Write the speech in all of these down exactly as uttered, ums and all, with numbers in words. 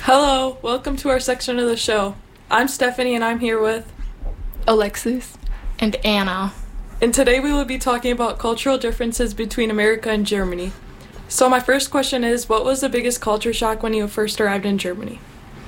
Hello, welcome to our section of the show. I'm Stephanie and I'm here with Alexis. And Anna. And today we will be talking about cultural differences between America and Germany. So my first question is, what was the biggest culture shock when you first arrived in Germany?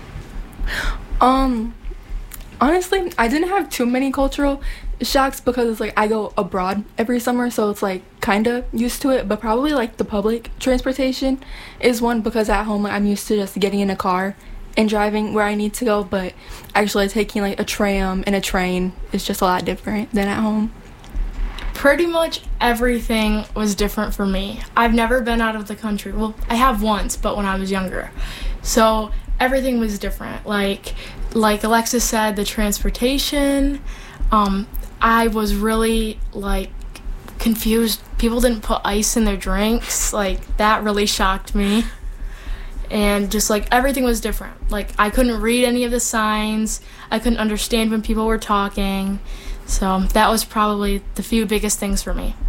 Um, honestly, I didn't have too many cultural shocks because it's like I go abroad every summer, so it's like kind of used to it. But probably like the public transportation is one, because at home like, I'm used to just getting in a car and driving where I need to go. But actually taking like a tram and a train is just a lot different than at home. Pretty much everything was different for me. I've never been out of the country. Well, I have once, but when I was younger. So everything was different. Like like Alexis said, the transportation. Um, I was really like confused. People didn't put ice in their drinks. Like that really shocked me. And just like everything was different. Like I couldn't read any of the signs. I couldn't understand when people were talking. So that was probably the few biggest things for me.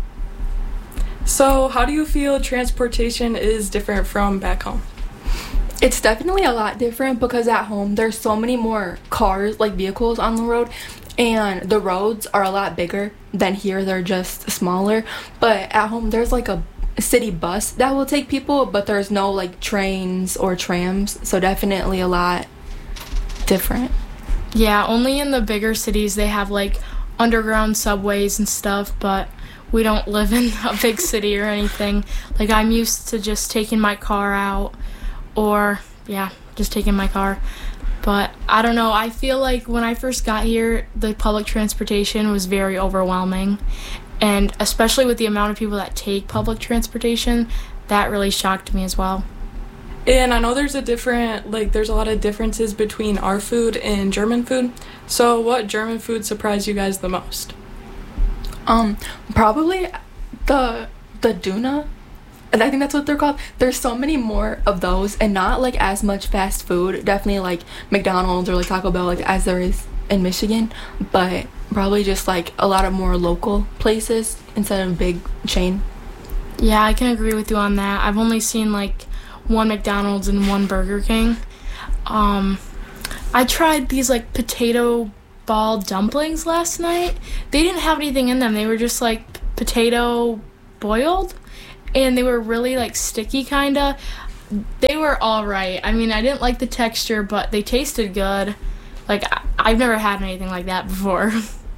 So how do you feel transportation is different from back home? It's definitely a lot different because at home there's so many more cars, like vehicles on the road, and the roads are a lot bigger than here. They're just smaller. But at home there's like a city bus that will take people, but there's no like trains or trams, so definitely a lot different. Yeah, only in the bigger cities they have like underground subways and stuff, but we don't live in a big city or anything. Like I'm used to just taking my car out, or yeah, just taking my car. But I don't know, I feel like when I first got here, the public transportation was very overwhelming. And especially with the amount of people that take public transportation, that really shocked me as well. And I know there's a different, like, there's a lot of differences between our food and German food. So what German food surprised you guys the most? Um, probably the the Döner. And I think that's what they're called. There's so many more of those, and not like as much fast food. Definitely like McDonald's or like Taco Bell, like as there is in Michigan. But probably just like a lot of more local places instead of big chain. Yeah, I can agree with you on that. I've only seen like one McDonald's and one Burger King. Um, I tried these like potato ball dumplings last night. They didn't have anything in them. They were just like potato boiled, and they were really like sticky kinda. They were all right. I mean, I didn't like the texture, but they tasted good. Like I- I've never had anything like that before.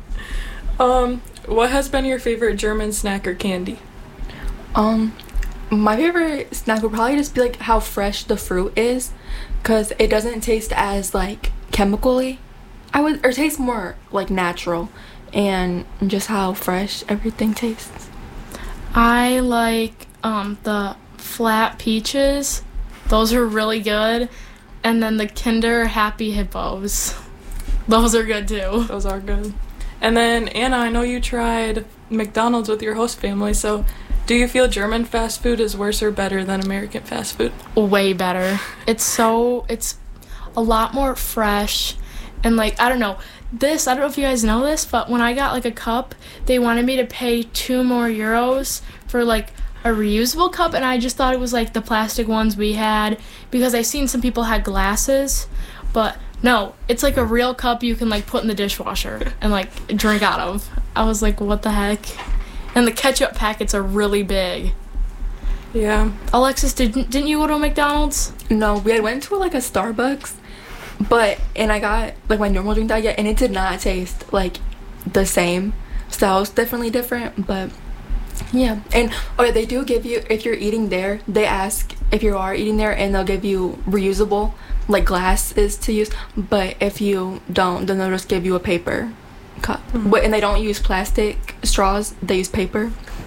Um, what has been your favorite German snack or candy? Um, my favorite snack would probably just be like how fresh the fruit is, because it doesn't taste as like chemically. I would, or taste more like natural, and just how fresh everything tastes. I like um, the flat peaches. Those are really good. And then the Kinder Happy Hippos. Those are good too. Those are good. And then, Anna, I know you tried McDonald's with your host family, so do you feel German fast food is worse or better than American fast food? Way better. It's so, it's a lot more fresh. And like, I don't know, this, I don't know if you guys know this, but when I got like a cup, they wanted me to pay two more euros for like a reusable cup, and I just thought it was like the plastic ones we had, because I seen some people had glasses, but no, it's like a real cup you can like put in the dishwasher and like drink out of. I was like, what the heck? And the ketchup packets are really big. Yeah. Alexis, didn't didn't you go to a McDonald's? No, we had went to like a Starbucks, but and I got like my normal drink that I get, and it did not taste like the same. So it was definitely different, but yeah. And oh yeah, they do give you, if you're eating there, they ask if you are eating there, and they'll give you reusable like glasses to use. But if you don't, then they'll just give you a paper cup. Mm-hmm. But and they don't use plastic straws; they use paper.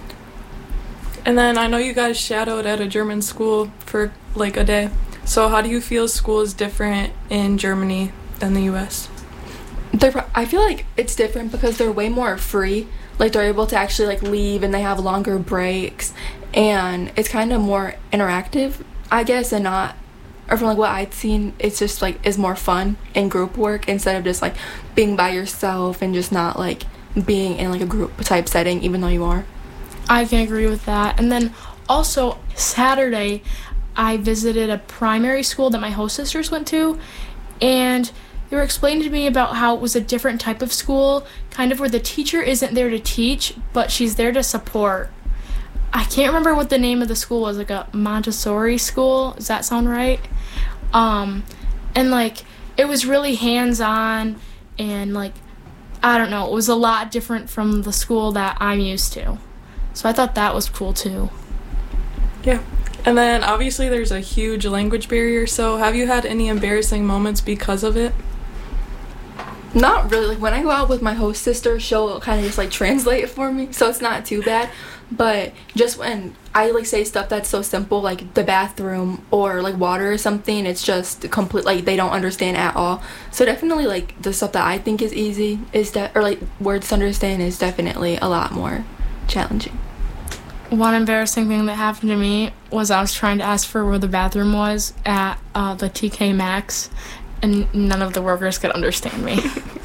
And then I know you guys shadowed at a German school for like a day. So how do you feel school is different in Germany than the U S? They're, I feel like it's different because they're way more free. Like they're able to actually like leave, and they have longer breaks, and it's kind of more interactive, I guess, and not, or from like what I'd seen, it's just like is more fun in group work instead of just like being by yourself and just not like being in like a group type setting, even though you are. I can agree with that. And then also Saturday, I visited a primary school that my host sisters went to, and they were explaining to me about how it was a different type of school, kind of where the teacher isn't there to teach, but she's there to support. I can't remember what the name of the school was, like a Montessori school. Does that sound right? Um, and, like, it was really hands-on, and, like, I don't know, it was a lot different from the school that I'm used to. So I thought that was cool, too. Yeah. And then, obviously, there's a huge language barrier, so have you had any embarrassing moments because of it? Not really. Like, when I go out with my host sister, she'll kind of just, like, translate it for me, so it's not too bad. But just when I, like, say stuff that's so simple, like the bathroom or, like, water or something, it's just complete, like, they don't understand at all. So definitely, like, the stuff that I think is easy is that, or, like, words to understand is definitely a lot more challenging. One embarrassing thing that happened to me was I was trying to ask for where the bathroom was at uh, the T K Maxx, and none of the workers could understand me.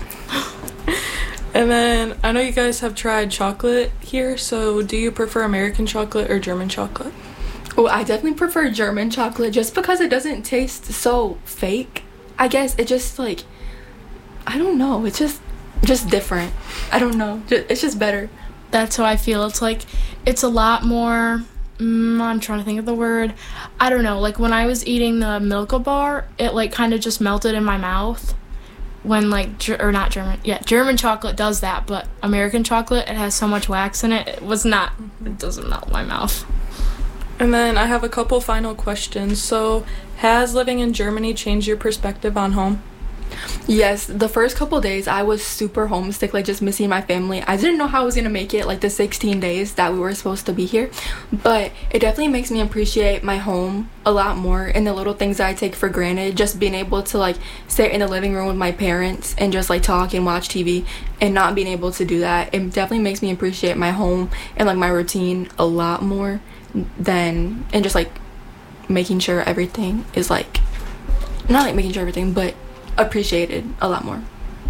And then, I know you guys have tried chocolate here, so do you prefer American chocolate or German chocolate? Oh, I definitely prefer German chocolate just because it doesn't taste so fake. I guess it just, like, I don't know, it's just, just different. I don't know, it's just better. That's how I feel. It's like, it's a lot more, mm, I'm trying to think of the word. I don't know, like when I was eating the Milka bar, it like kind of just melted in my mouth. When like, ger- or not German, yeah, German chocolate does that, but American chocolate, it has so much wax in it, it was not, it doesn't melt in my mouth. And then I have a couple final questions. So, has living in Germany changed your perspective on home? Yes, the first couple days I was super homesick, like just missing my family. I didn't know how I was gonna make it like the sixteen days that we were supposed to be here, but it definitely makes me appreciate my home a lot more and the little things that I take for granted. Just being able to like sit in the living room with my parents and just like talk and watch T V, and not being able to do that, it definitely makes me appreciate my home and like my routine a lot more than, and just like making sure everything is like, not like making sure everything, but appreciated a lot more.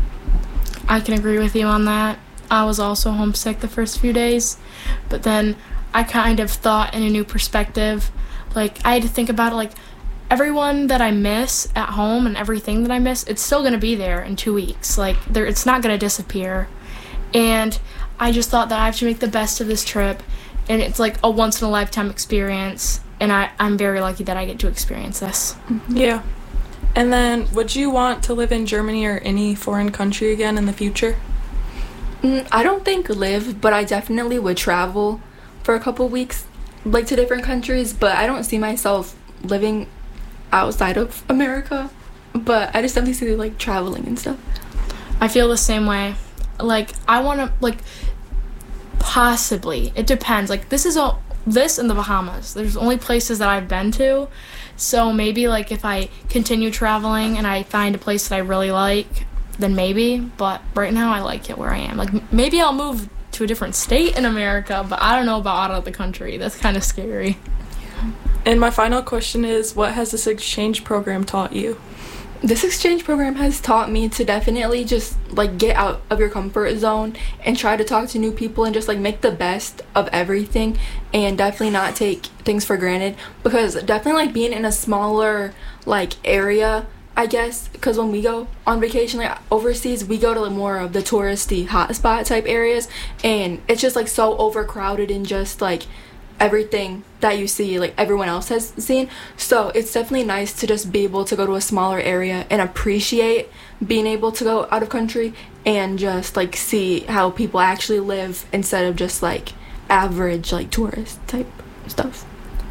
I can agree with you on that. I was also homesick the first few days, but then I kind of thought in a new perspective. Like, I had to think about it, like, everyone that I miss at home and everything that I miss, it's still going to be there in two weeks. Like, there, it's not going to disappear. And I just thought that I have to make the best of this trip, and it's like a once-in-a-lifetime experience, and I, I'm very lucky that I get to experience this. Yeah. And then, would you want to live in Germany or any foreign country again in the future? Mm, I don't think live, but I definitely would travel for a couple weeks, like to different countries, but I don't see myself living outside of America, but I just definitely see like traveling and stuff. I feel the same way. Like, I want to, like, possibly, it depends. Like, this is all, this and the Bahamas. There's only places that I've been to. So maybe, like, if I continue traveling and I find a place that I really like, then maybe. But right now, I like it where I am. Like, maybe I'll move to a different state in America, but I don't know about out of the country. That's kind of scary. Yeah. And my final question is, what has this exchange program taught you? This exchange program has taught me to definitely just, like, get out of your comfort zone and try to talk to new people and just, like, make the best of everything and definitely not take things for granted, because definitely, like, being in a smaller, like, area, I guess, because when we go on vacation, like, overseas, we go to, like, more of the touristy hotspot type areas, and it's just, like, so overcrowded and just, like, everything that you see, like, everyone else has seen. So it's definitely nice to just be able to go to a smaller area and appreciate being able to go out of country and just, like, see how people actually live instead of just, like, average, like, tourist type stuff.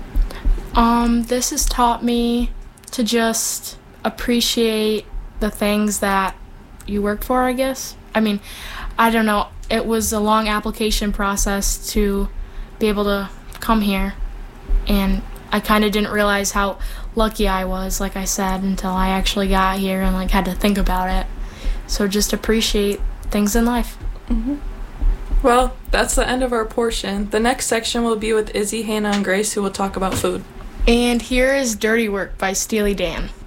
Um, this has taught me to just appreciate the things that you work for, I guess. I mean, I don't know. It was a long application process to be able to come here, and I kind of didn't realize how lucky I was, like I said, until I actually got here and, like, had to think about it. So just appreciate things in life. Mm-hmm. Well, that's the end of our portion. The next section will be with Izzy, Hannah, and Grace, who will talk about food. And here is Dirty Work by Steely Dan.